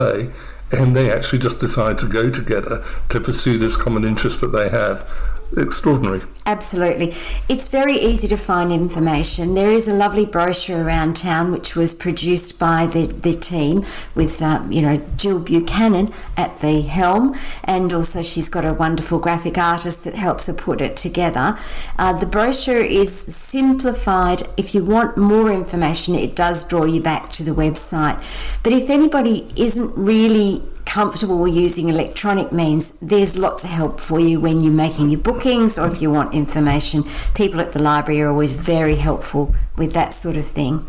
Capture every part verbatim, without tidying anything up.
and they actually just decide to go together to pursue this common interest that they have. Extraordinary. Absolutely. It's very easy to find information. There is a lovely brochure around town which was produced by the, the team with, um, you know, Jill Buchanan at the helm, and also she's got a wonderful graphic artist that helps her put it together. Uh, the brochure is simplified. If you want more information, it does draw you back to the website. But if anybody isn't really comfortable using electronic means, there's lots of help for you when you're making your bookings or if you want information. People at the library are always very helpful with that sort of thing.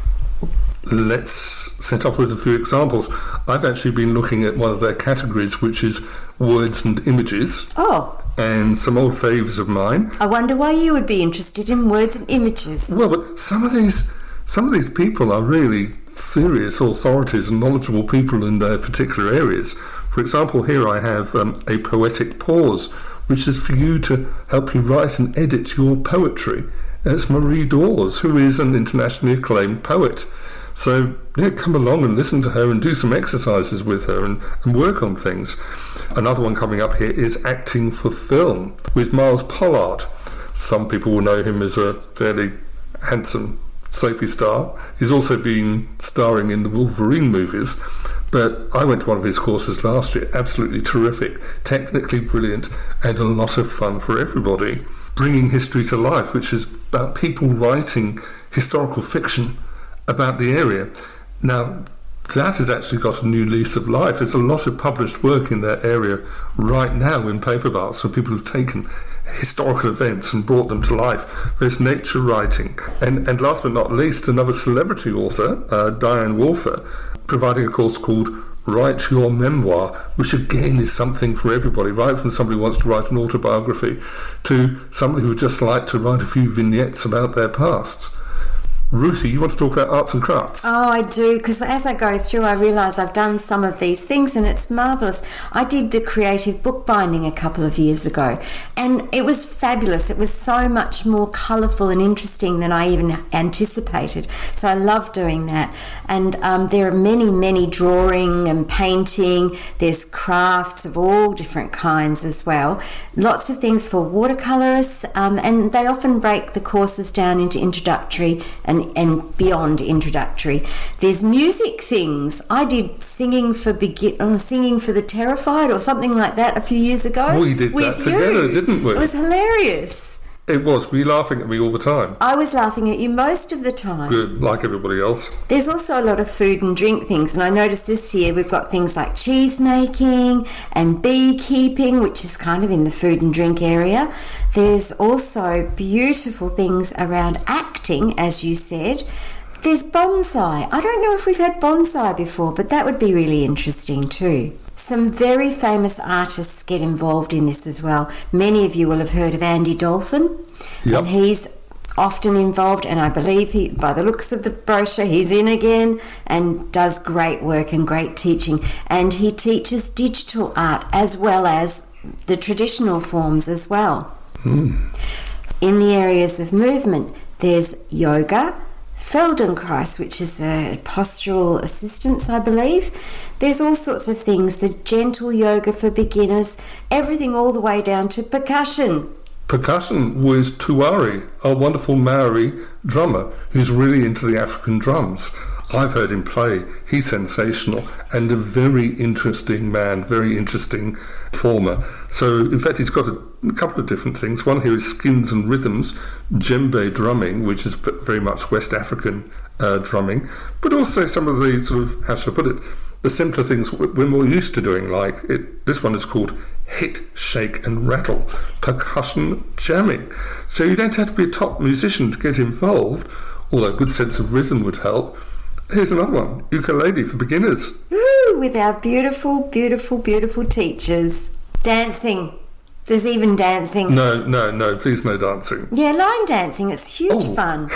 Let's set off with a few examples. I've actually been looking at one of their categories, which is words and images. Oh. And some old faves of mine. I wonder why you would be interested in words and images. Well, but some of these some of these people are really serious authorities and knowledgeable people in their particular areas. For example, here I have um, a poetic pause, which is for you to help you write and edit your poetry. It's Marie Dawes, who is an internationally acclaimed poet. So, yeah, come along and listen to her and do some exercises with her and, and work on things. Another one coming up here is acting for film with Miles Pollard. Some people will know him as a fairly handsome soapy star. He's also been starring in the Wolverine movies, but I went to one of his courses last year. Absolutely terrific, technically brilliant, and a lot of fun for everybody. Bringing history to life, which is about people writing historical fiction about the area. Now, that has actually got a new lease of life. There's a lot of published work in that area right now in paperback, so people have taken historical events and brought them to life. There's nature writing. And, and last but not least, another celebrity author, uh, Diane Wolfer, providing a course called Write Your Memoir, which again is something for everybody, right from somebody who wants to write an autobiography to somebody who would just like to write a few vignettes about their pasts. Ruthie, you want to talk about arts and crafts? Oh, I do, because as I go through, I realise I've done some of these things and it's marvellous. I did the creative bookbinding a couple of years ago and it was fabulous. It was so much more colourful and interesting than I even anticipated. So I love doing that. And um, there are many, many drawing and painting. There's crafts of all different kinds as well. Lots of things for watercolourists, um, and they often break the courses down into introductory and And, and beyond introductory. There's music things. I did singing for begin, uh, singing for the Terrified or something like that a few years ago. We did that together, didn't we? It was hilarious. It was. Were you laughing at me all the time? I was laughing at you most of the time. Good, like everybody else. There's also a lot of food and drink things, and I noticed this year we've got things like cheese making and beekeeping, which is kind of in the food and drink area. There's also beautiful things around acting, as you said. There's bonsai. I don't know if we've had bonsai before, but that would be really interesting too. Some very famous artists get involved in this as well. Many of you will have heard of Andy Dolphin, yep. and he's often involved, and I believe he, by the looks of the brochure, he's in again and does great work and great teaching. And he teaches digital art as well as the traditional forms as well. Mm. In the areas of movement, there's yoga, Feldenkrais, which is a postural assistance, I believe. There's all sorts of things, the gentle yoga for beginners, everything all the way down to percussion. Percussion with Tuari, a wonderful Maori drummer who's really into the African drums. I've heard him play. He's sensational and a very interesting man, very interesting performer. So, in fact, he's got a, a couple of different things. One here is Skins and Rhythms, djembe drumming, which is very much West African uh, drumming, but also some of the sort of, how should I put it, the simpler things we're more used to doing, like it, this one is called Hit, Shake and Rattle, percussion jamming. So you don't have to be a top musician to get involved, although a good sense of rhythm would help. Here's another one, ukulele for beginners. Woo, with our beautiful, beautiful, beautiful teachers. Dancing. There's even dancing. No, no, no, please no dancing. Yeah, line dancing, it's huge oh. fun.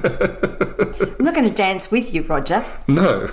I'm not going to dance with you, Roger. No.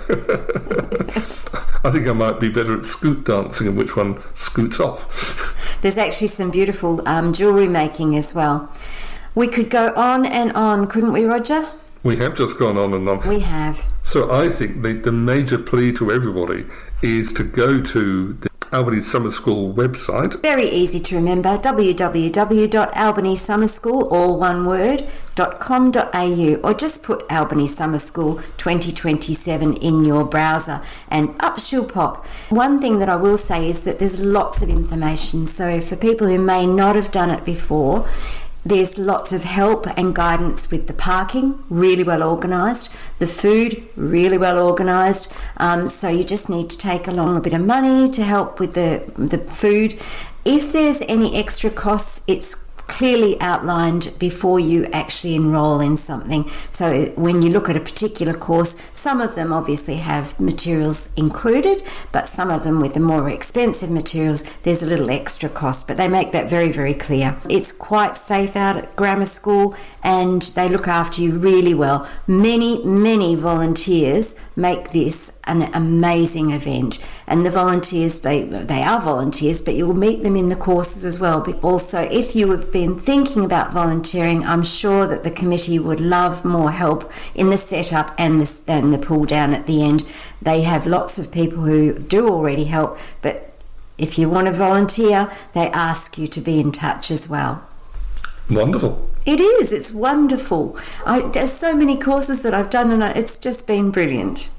I think I might be better at scoot dancing and which one scoots off. There's actually some beautiful um, jewellery making as well. We could go on and on, couldn't we, Roger? We have just gone on and on. We have. So I think the, the major plea to everybody is to go to the Albany Summer School website. Very easy to remember, w w w dot albany summer school, all one word, .com.au, or just put Albany Summer School twenty twenty-seven in your browser and up she'll pop. One thing that I will say is that there's lots of information, so for people who may not have done it before, there's lots of help and guidance with the parking, really well organised, the food, really well organised, um, so you just need to take along a bit of money to help with the, the food. If there's any extra costs, it's clearly outlined before you actually enrol in something. So when you look at a particular course, some of them obviously have materials included, but some of them with the more expensive materials, there's a little extra cost, but they make that very, very clear. It's quite safe out at grammar school and they look after you really well. Many, many volunteers make this an amazing event. And the volunteers, they they are volunteers, but you'll meet them in the courses as well. But also, if you have been thinking about volunteering, I'm sure that the committee would love more help in the setup and the, and the pull down at the end. They have lots of people who do already help, but if you want to volunteer, they ask you to be in touch as well. Wonderful. It is. It's wonderful. I, there's so many courses that I've done, and it's just been brilliant.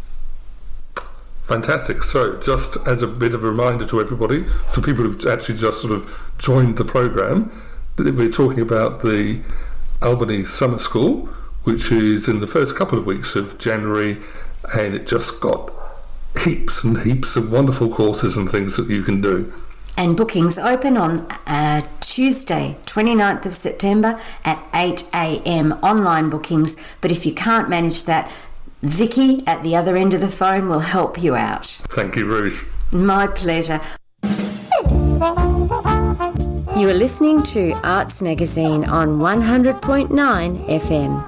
Fantastic. So just as a bit of a reminder to everybody, for people who've actually just sort of joined the programme, that we're talking about the Albany Summer School, which is in the first couple of weeks of January, and it just got heaps and heaps of wonderful courses and things that you can do. And bookings open on uh, Tuesday, twenty-ninth of September at eight a.m. online bookings. But if you can't manage that, Vicky at the other end of the phone will help you out. Thank you, Ruth. My pleasure. You are listening to Arts Magazine on one hundred point nine F M.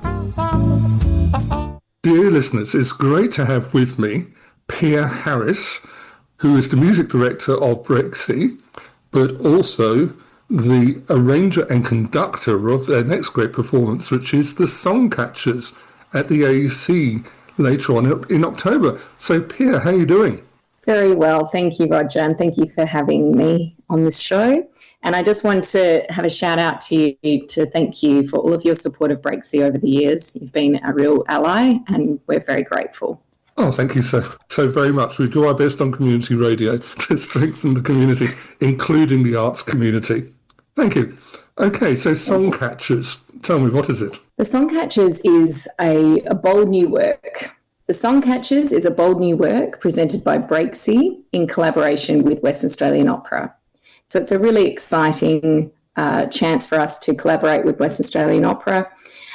Dear listeners, it's great to have with me Pia Harris, who is the music director of Brexy, but also the arranger and conductor of their next great performance, which is the Songcatchers at the A E C later on in October. So, Pia, how are you doing? Very well. Thank you, Roger, and thank you for having me on this show. And I just want to have a shout out to you to thank you for all of your support of Brexy over the years. You've been a real ally, and we're very grateful. Oh, thank you so so very much. We do our best on community radio to strengthen the community, including the arts community. Thank you. Okay, so Songcatchers. Tell me, what is it? The Songcatchers is a, a bold new work. The Songcatchers is a bold new work presented by Brexy in collaboration with Western Australian Opera. So it's a really exciting uh, chance for us to collaborate with Western Australian Opera.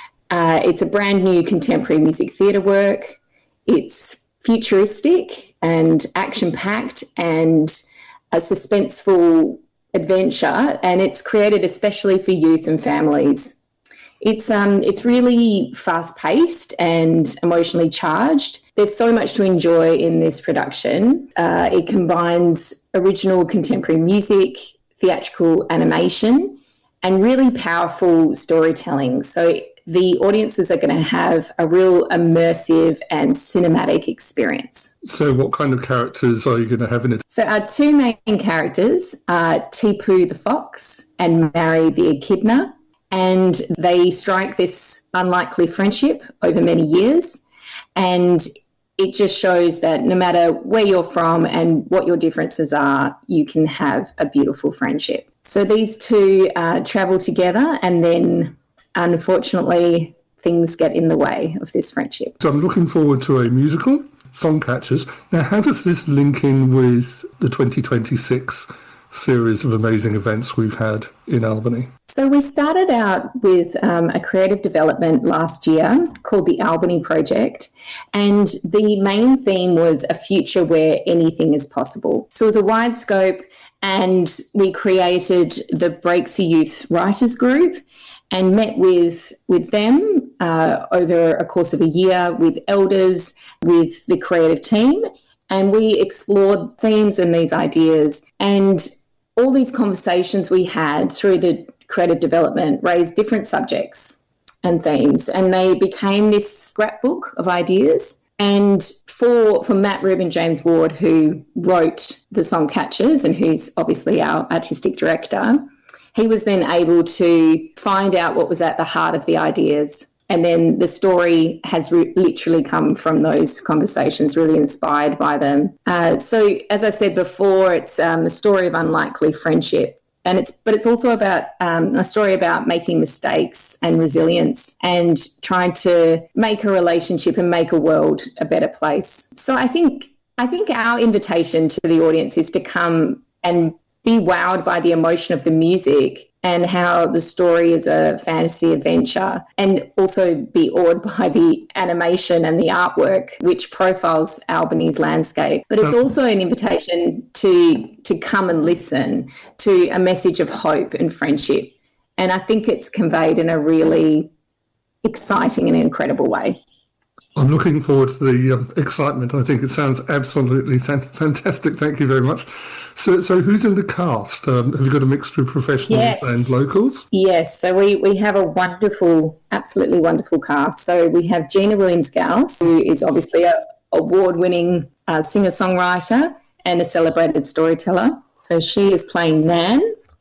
Uh, it's a brand new contemporary music theatre work. It's futuristic and action-packed and a suspenseful adventure, and it's created especially for youth and families. It's um it's really fast-paced and emotionally charged. There's so much to enjoy in this production. Uh, it combines original contemporary music, theatrical animation, and really powerful storytelling. So the audiences are going to have a real immersive and cinematic experience. So what kind of characters are you going to have in it? So our two main characters are Tipu the fox and Mary the echidna, and they strike this unlikely friendship over many years. And it just shows that no matter where you're from and what your differences are, you can have a beautiful friendship. So these two uh, travel together, and then unfortunately, things get in the way of this friendship. So I'm looking forward to a musical, Songcatchers. Now, how does this link in with the twenty twenty-six series of amazing events we've had in Albany? So we started out with um, a creative development last year called the Albany Project, and the main theme was a future where anything is possible. So it was a wide scope, and we created the Brexy Youth Writers Group and met with, with them uh, over a course of a year with elders, with the creative team, and we explored themes and these ideas. And all these conversations we had through the creative development raised different subjects and themes, and they became this scrapbook of ideas And for, for Matt Rubin James Ward, who wrote the song Catches and who's obviously our artistic director, he was then able to find out what was at the heart of the ideas. And then the story has re- literally come from those conversations, really inspired by them. Uh, so as I said before, it's um, a story of unlikely friendship. And it's, but it's also about um, a story about making mistakes and resilience and trying to make a relationship and make a world a better place. So I think I think our invitation to the audience is to come and be wowed by the emotion of the music and how the story is a fantasy adventure, and also be awed by the animation and the artwork, which profiles Albany's landscape. But it's also an invitation to, to come and listen to a message of hope and friendship. And I think it's conveyed in a really exciting and incredible way. I'm looking forward to the um, excitement. I think it sounds absolutely fan- fantastic. Thank you very much. So, so who's in the cast? Um, have you got a mixture of professionals yes. and locals? Yes. So we, we have a wonderful, absolutely wonderful cast. So we have Gina Williams-Gause, who is obviously a award-winning uh, singer-songwriter and a celebrated storyteller. So she is playing Nan.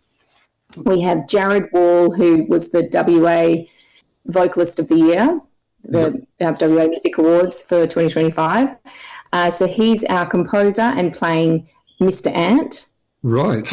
We have Jared Wall, who was the W A Vocalist of the Year, the uh, W A Music Awards for twenty twenty-five. Uh, so he's our composer and playing Mister Ant. Right.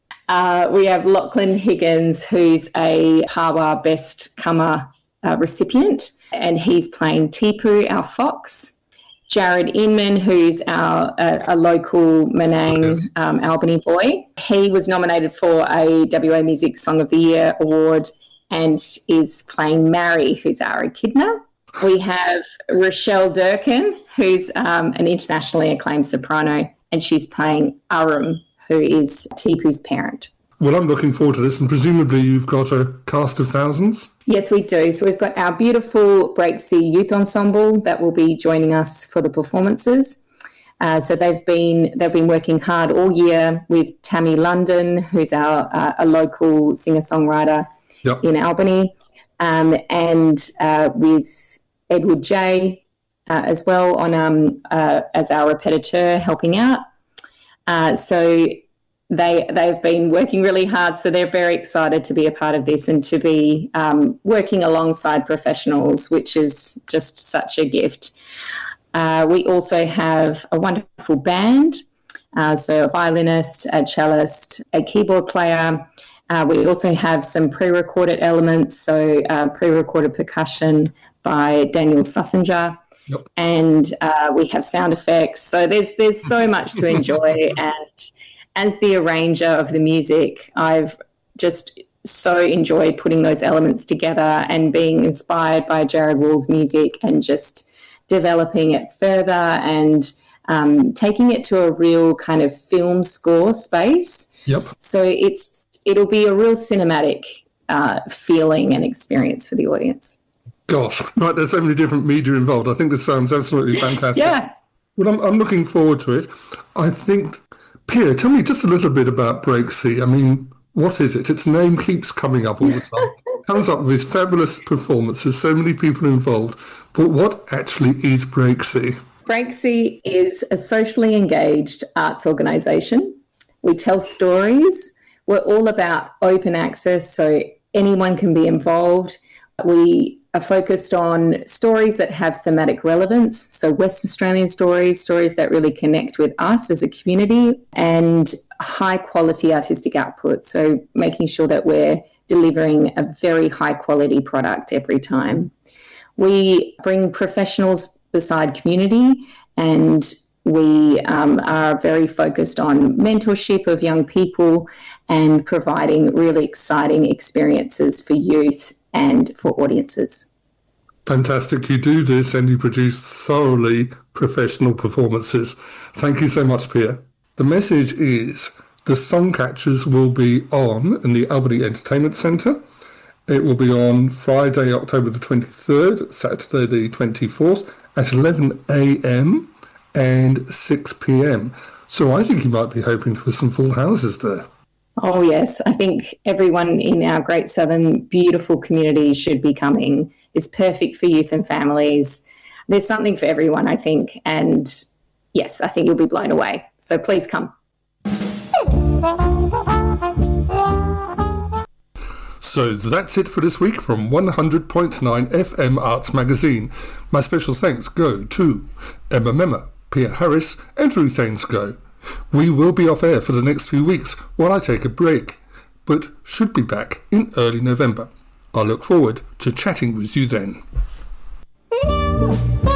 Uh, we have Lachlan Higgins, who's a Hawa Best Comer uh, recipient, and he's playing Tipu, our fox. Jared Inman, who's our uh, a local Menang um, Albany boy. He was nominated for a W A Music Song of the Year award and is playing Mary, who's our echidna. We have Rochelle Durkin, who's um, an internationally acclaimed soprano, and she's playing Arum, who is Tipu's parent. Well, I'm looking forward to this, and presumably you've got a cast of thousands? Yes, we do. So we've got our beautiful Breaksea Youth Ensemble that will be joining us for the performances. Uh, so they've been they've been working hard all year with Tammy London, who's our uh, a local singer-songwriter yep. in Albany, um, and uh, with Edward J uh, as well on um, uh, as our repetiteur helping out. Uh, so they they've been working really hard. So they're very excited to be a part of this and to be um, working alongside professionals, which is just such a gift. Uh, we also have a wonderful band, uh, so a violinist, a cellist, a keyboard player. Uh, we also have some pre-recorded elements, so uh, pre-recorded percussion by Daniel Sussinger, yep. and uh, we have sound effects. So there's there's so much to enjoy. And as the arranger of the music, I've just so enjoyed putting those elements together and being inspired by Jared Wall's music and just developing it further and um, taking it to a real kind of film score space. Yep. So it's it'll be a real cinematic uh, feeling and experience for the audience. Gosh, right, there's so many different media involved. I think this sounds absolutely fantastic. Yeah. Well, I'm, I'm looking forward to it. I think, Pierre, tell me just a little bit about Breaksea. I mean, what is it? Its name keeps coming up all the time. Comes up with these fabulous performances, so many people involved. But what actually is Breaksea? Breaksea is a socially engaged arts organisation. We tell stories. We're all about open access, so anyone can be involved. We are focused on stories that have thematic relevance, so West Australian stories, stories that really connect with us as a community, and high quality artistic output, so making sure that we're delivering a very high quality product every time. We bring professionals beside community, and we um, are very focused on mentorship of young people and providing really exciting experiences for youth and for audiences. Fantastic. You do this and you produce thoroughly professional performances. Thank you so much, Pierre. The message is the Songcatchers will be on in the Albany Entertainment Centre. It will be on Friday, October the twenty-third, Saturday the twenty-fourth at eleven a.m. and six p.m. So I think you might be hoping for some full houses there. Oh, yes. I think everyone in our Great Southern beautiful community should be coming. It's perfect for youth and families. there's something for everyone, I think. And yes, I think you'll be blown away. So please come. So that's it for this week from one hundred point nine F M Arts Magazine. My special thanks go to Emma Memmer, Pia Harris and Ruth Ainscoe. We will be off air for the next few weeks while I take a break, but should be back in early November. I look forward to chatting with you then.